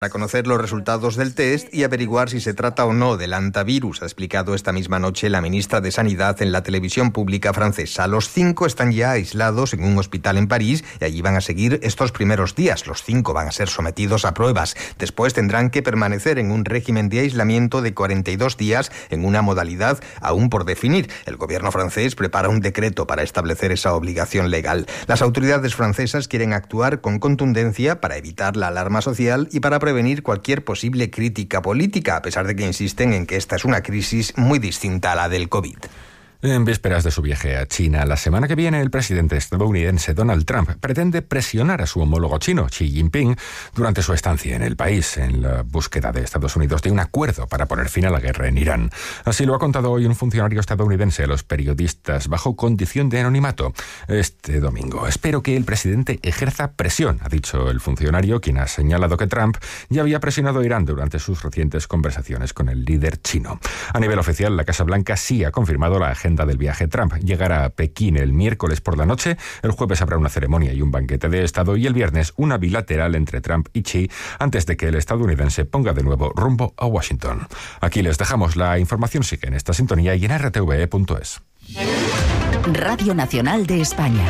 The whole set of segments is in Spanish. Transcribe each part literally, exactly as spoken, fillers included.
Para conocer los resultados del test y averiguar si se trata o no del hantavirus, ha explicado esta misma noche la ministra de Sanidad en la televisión pública francesa. Los cinco están ya aislados en un hospital en París y allí van a seguir estos primeros días. Los cinco van a ser sometidos a pruebas. Después tendrán que permanecer en un régimen de aislamiento de cuarenta y dos días en una modalidad aún por definir. El gobierno francés prepara un decreto para establecer esa obligación legal. Las autoridades francesas quieren actuar con contundencia para evitar la alarma social y para prevenir cualquier posible crítica política, a pesar de que insisten en que esta es una crisis muy distinta a la del COVID. En vísperas de su viaje a China, la semana que viene el presidente estadounidense Donald Trump pretende presionar a su homólogo chino, Xi Jinping, durante su estancia en el país, en la búsqueda de Estados Unidos de un acuerdo para poner fin a la guerra en Irán. Así lo ha contado hoy un funcionario estadounidense a los periodistas bajo condición de anonimato este domingo. Espero que el presidente ejerza presión, ha dicho el funcionario, quien ha señalado que Trump ya había presionado a Irán durante sus recientes conversaciones con el líder chino. A nivel oficial, la Casa Blanca sí ha confirmado la agenda del viaje. Trump llegará a Pekín el miércoles por la noche, el jueves habrá una ceremonia y un banquete de Estado y el viernes una bilateral entre Trump y Xi antes de que el estadounidense ponga de nuevo rumbo a Washington. Aquí les dejamos la información, sigue en esta sintonía y en r t v e punto es. Radio Nacional de España.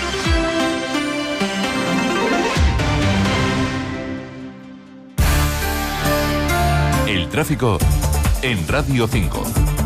El tráfico en Radio cinco.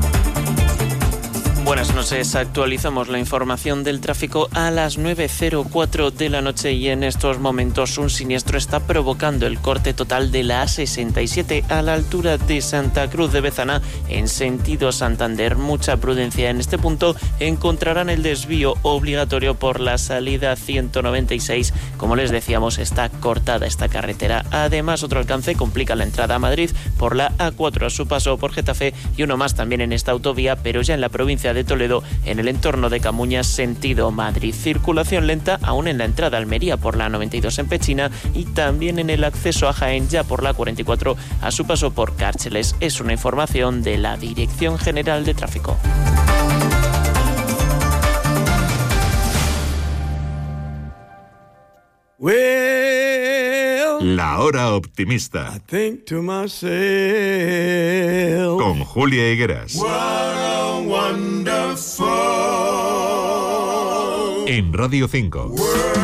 Buenas noches, actualizamos la información del tráfico a las nueve cero cuatro de la noche y en estos momentos un siniestro está provocando el corte total de la A sesenta y siete a la altura de Santa Cruz de Bezana en sentido Santander. Mucha prudencia en este punto, encontrarán el desvío obligatorio por la salida ciento noventa y seis. Como les decíamos, está cortada esta carretera. Además, otro alcance complica la entrada a Madrid por la A cuatro a su paso por Getafe y uno más también en esta autovía, pero ya en la provincia de Toledo, en el entorno de Camuñas, sentido Madrid. Circulación lenta aún en la entrada a Almería por la noventa y dos en Pechina y también en el acceso a Jaén ya por la cuarenta y cuatro a su paso por Cárceles. Es una información de la Dirección General de Tráfico. La hora optimista. I think to myself, con Julia Higueras. what a wonderful En Radio cinco. world.